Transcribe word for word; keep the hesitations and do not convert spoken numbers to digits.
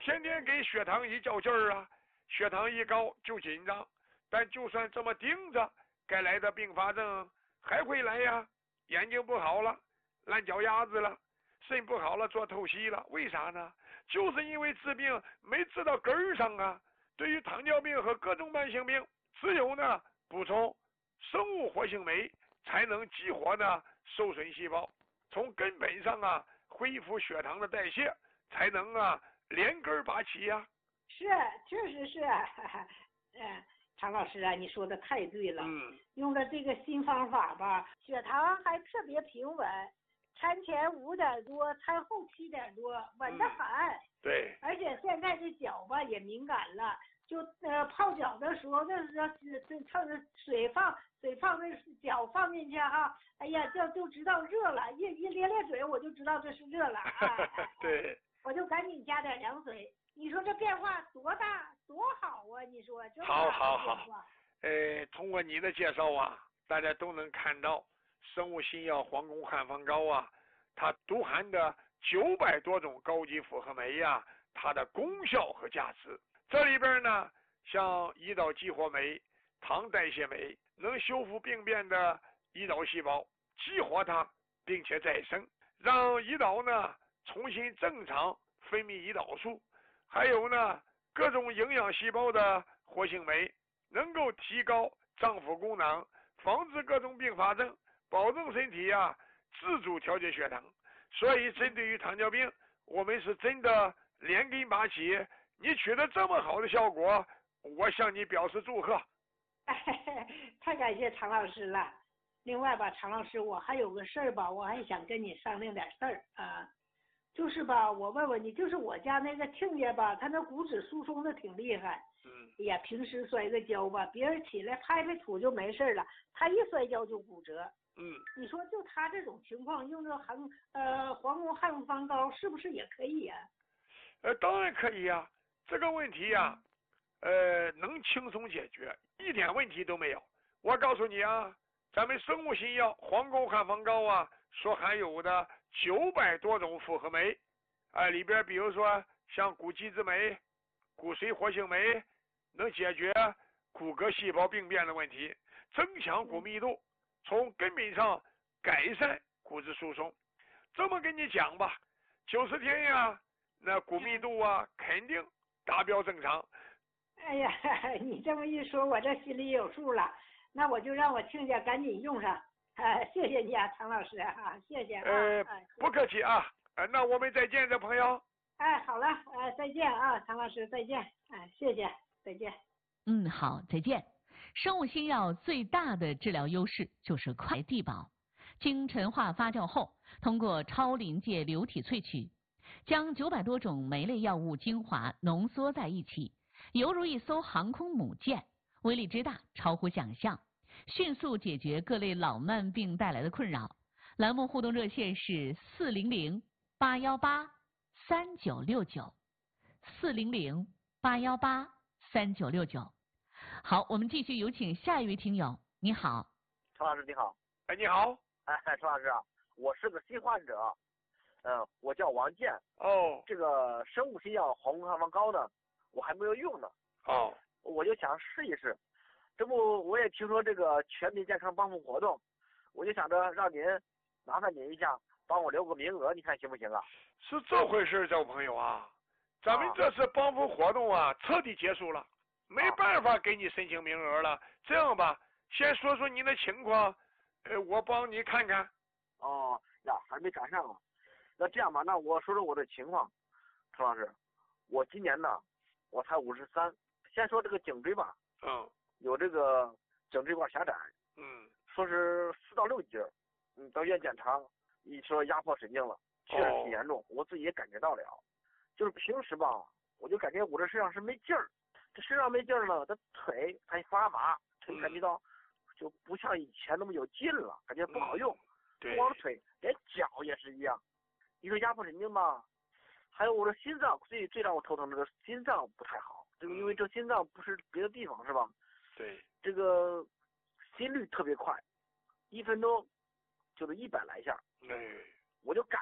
天天给血糖一较劲儿啊，血糖一高就紧张。但就算这么盯着，该来的并发症还会来呀。眼睛不好了，烂脚丫子了，肾不好了，做透析了，为啥呢？就是因为治病没治到根儿上啊。对于糖尿病和各种慢性病，只有呢补充生物活性酶，才能激活呢受损细胞，从根本上啊恢复血糖的代谢，才能啊连根拔起呀、啊。 是，确实是。嗯，常老师啊，你说的太对了。 嗯， 用了这个新方法吧，血糖还特别平稳，餐前五点多，餐后七点多，稳得很。嗯、 对。 而且现在这脚吧也敏感了，就呃泡脚的时候，那时候是这趁着水放水放那脚放进去哈，哎呀，就就知道热了，一一咧咧嘴我就知道这是热了啊。 对。 我就赶紧加点凉水。你说这变化多大多好啊！你说这好好好，呃，通过你的介绍啊，大家都能看到生物新药黄宫汉方膏啊，它独含的九百多种高级复合酶呀、啊，它的功效和价值。这里边呢，像胰岛激活酶、糖代谢酶，能修复病变的胰岛细胞，激活它，并且再生，让胰岛呢重新正常分泌胰岛素。还有呢，各种营养细胞的活性酶，能够提高脏腑功能，防治各种并发症，保证身体啊自主调节血糖。所以针对于糖尿病，我们是真的连根拔起。你取得这么好的效果，我向你表示祝贺。 太感谢常老师了。另外吧，常老师，我还有个事儿吧，我还想跟你商量点事儿啊。就是吧，我问问你，就是我家那个亲家吧，他那骨质疏松的挺厉害。 嗯。 哎呀，平时摔个跤吧，别人起来拍拍土就没事了，他一摔跤就骨折。 嗯。你说就他这种情况，用这含呃黄宫汉方膏是不是也可以呀、啊？ 呃，当然可以呀、啊，这个问题呀、啊，呃，能轻松解决，一点问题都没有。我告诉你啊，咱们生物新药黄宫汉方膏啊，所含有的九百多种复合酶，啊、呃，里边比如说像骨基质酶、骨髓活性酶，能解决骨骼细胞病变的问题，增强骨密度，从根本上改善骨质疏松。这么跟你讲吧，九十天呀，那骨密度啊肯定达标正常。 哎呀，你这么一说，我这心里有数了。那我就让我亲家赶紧用上。呃，谢谢你啊，常老师啊，谢谢啊。 呃，不客气啊。呃，那我们再见，这朋友。 哎，好了，呃，再见啊，常老师，再见。哎，谢谢，再见。 嗯，好，再见。生物新药最大的治疗优势就是快地保，经陈化发酵后，通过超临界流体萃取，将九百多种酶类药物精华浓缩在一起，犹如一艘航空母舰，威力之大超乎想象，迅速解决各类老慢病带来的困扰。栏目互动热线是四零零八幺八三九六九，四零零八幺八三九六九。好，我们继续有请下一位听友。你好， 常老师你好。 哎，你好。 哎，常老师啊，我是个新患者，嗯、呃，我叫王健。 哦。 这个生物新药黄宫汉方膏呢，我还没有用呢。 哦。 我就想试一试，这不我也听说这个全民健康帮扶活动，我就想着让您麻烦您一下，帮我留个名额，你看行不行啊？ 是这回事，这位朋友啊，咱们这次帮扶活动啊，彻底结束了。没办法给你申请名额了，这样吧，先说说您的情况，呃，我帮你看看。 哦呀，还没赶上啊。那这样吧，那我说说我的情况，陈老师，我今年呢，我才五十三。先说这个颈椎吧， 嗯， 有这个颈椎管狭窄， 嗯， 说是四到六节，嗯，到医院检查，一说压迫神经了，确实挺严重，哦、我自己也感觉到了，就是平时吧，我就感觉我这身上是没劲儿。这身上没劲儿了，这腿还发麻，腿感觉到就不像以前那么有劲了，感觉不好用。 嗯、对， 不光腿，连脚也是一样。你说压迫神经吧，还有我的心脏，最最让我头疼的是心脏不太好，这个因为这心脏不是别的地方是吧？ 对， 这个心率特别快，一分钟就是一百来下。 哎， 我就感。